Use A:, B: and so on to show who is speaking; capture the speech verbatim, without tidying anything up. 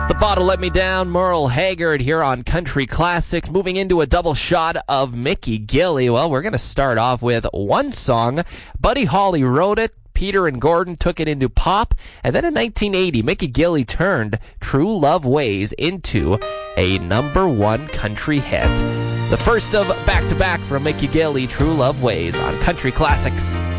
A: The Bottle Let Me Down, Merle Haggard here on Country Classics. Moving into a double shot of Mickey Gilley. Well, we're going to start off with one song. Buddy Holly wrote it. Peter and Gordon took it into pop. And then in nineteen eighty, Mickey Gilley turned True Love Ways into a number one country hit. The first of back-to-back from Mickey Gilley, True Love Ways on Country Classics.